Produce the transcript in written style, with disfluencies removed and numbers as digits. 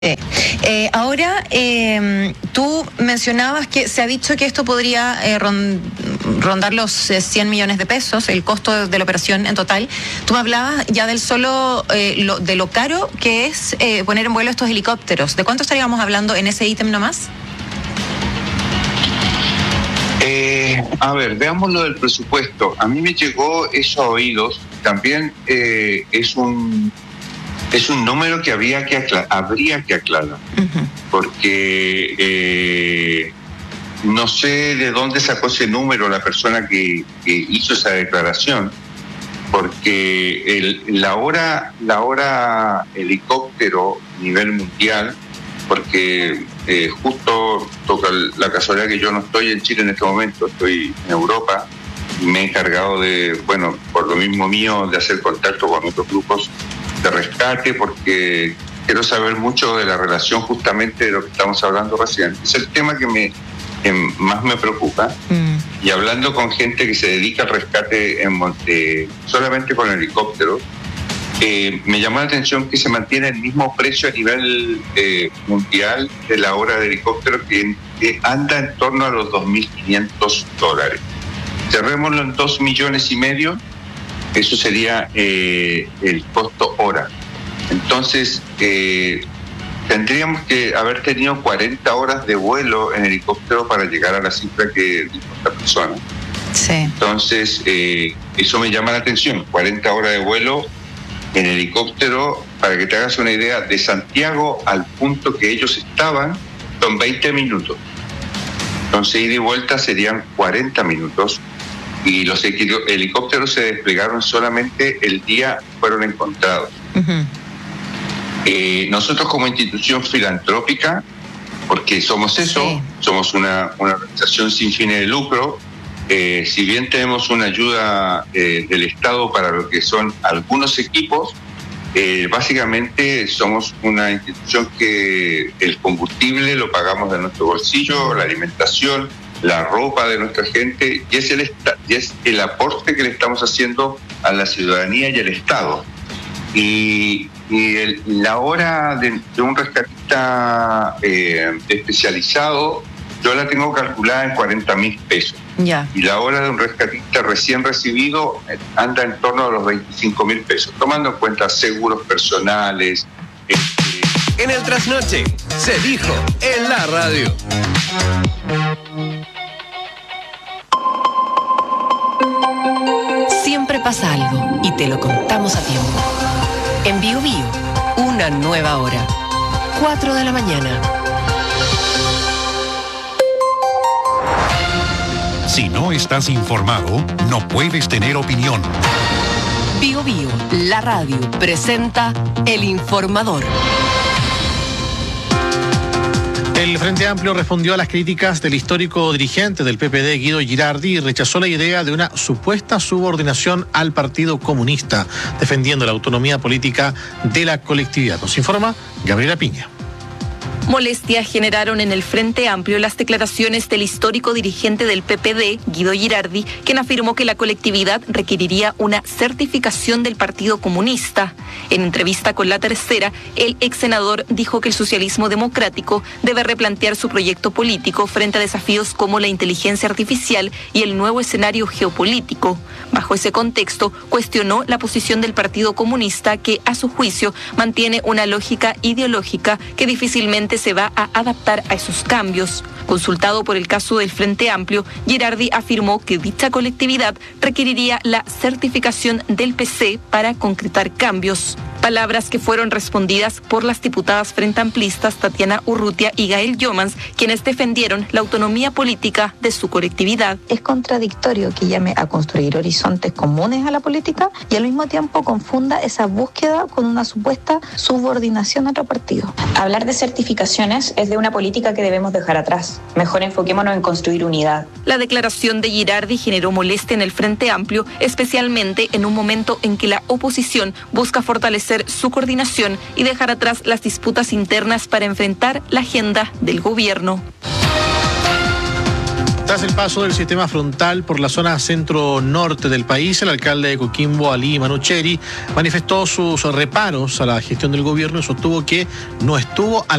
Ahora, tú mencionabas que se ha dicho que esto podría rondar los 100 millones de pesos, el costo de la operación en total. Tú me hablabas ya del solo, de lo caro que es poner en vuelo estos helicópteros. ¿De cuánto estaríamos hablando en ese ítem nomás? A ver, veamos lo del presupuesto. A mí me llegó eso a oídos. También es un número que habría que aclarar, porque no sé de dónde sacó ese número la persona que hizo esa declaración, porque la hora helicóptero a nivel mundial, porque justo toca la casualidad que yo no estoy en Chile en este momento, estoy en Europa, y me he encargado de, bueno, por lo mismo mío, de hacer contacto con otros grupos de rescate, porque quiero saber mucho de la relación justamente de lo que estamos hablando recién. Es el tema que más me preocupa. Y hablando con gente que se dedica al rescate solamente con helicópteros, me llamó la atención que se mantiene el mismo precio a nivel mundial de la hora de helicóptero, que anda en torno a los $2.500. Cerrémoslo en 2,5 millones. Eso sería el costo hora. Entonces, tendríamos que haber tenido 40 horas de vuelo en helicóptero para llegar a la cifra que dijo esta persona. Sí. Entonces, eso me llama la atención. 40 horas de vuelo en helicóptero, para que te hagas una idea, de Santiago al punto que ellos estaban, son 20 minutos. Entonces, ida y vuelta serían 40 minutos. Y los helicópteros se desplegaron solamente el día fueron encontrados. Nosotros como institución filantrópica, porque somos eso, sí, somos una organización sin fines de lucro, si bien tenemos una ayuda del Estado para lo que son algunos equipos, básicamente somos una institución que el combustible lo pagamos de nuestro bolsillo, la alimentación, la ropa de nuestra gente, y es el aporte que le estamos haciendo a la ciudadanía y al Estado. Y la hora de un rescatista especializado, yo la tengo calculada en 40.000 pesos. Yeah. Y la hora de un rescatista recién recibido anda en torno a los 25.000 pesos, tomando en cuenta seguros personales. En el trasnoche, se dijo en la radio. Siempre pasa algo y te lo contamos a tiempo. En Bio Bio, una nueva hora. 4 de la mañana. Si no estás informado, no puedes tener opinión. Bio Bio, la radio, presenta El Informador. El Frente Amplio respondió a las críticas del histórico dirigente del PPD, Guido Girardi, y rechazó la idea de una supuesta subordinación al Partido Comunista, defendiendo la autonomía política de la colectividad. Nos informa Gabriela Piña. Molestia generaron en el Frente Amplio las declaraciones del histórico dirigente del PPD, Guido Girardi, quien afirmó que la colectividad requeriría una certificación del Partido Comunista. En entrevista con La Tercera, el ex senador dijo que el socialismo democrático debe replantear su proyecto político frente a desafíos como la inteligencia artificial y el nuevo escenario geopolítico. Bajo ese contexto, cuestionó la posición del Partido Comunista, que, a su juicio, mantiene una lógica ideológica que difícilmente se va a adaptar a esos cambios. Consultado por el caso del Frente Amplio, Girardi afirmó que dicha colectividad requeriría la certificación del PC para concretar cambios. Palabras que fueron respondidas por las diputadas frentamplistas Tatiana Urrutia y Gael Yomans, quienes defendieron la autonomía política de su colectividad. Es contradictorio que llame a construir horizontes comunes a la política y al mismo tiempo confunda esa búsqueda con una supuesta subordinación a otro partido. Hablar de certificaciones es de una política que debemos dejar atrás. Mejor enfoquémonos en construir unidad. La declaración de Girardi generó molestia en el Frente Amplio, especialmente en un momento en que la oposición busca fortalecer su coordinación y dejar atrás las disputas internas para enfrentar la agenda del gobierno. Tras el paso del sistema frontal por la zona centro-norte del país, el alcalde de Coquimbo, Ali Manucheri, manifestó sus reparos a la gestión del gobierno y sostuvo que no estuvo a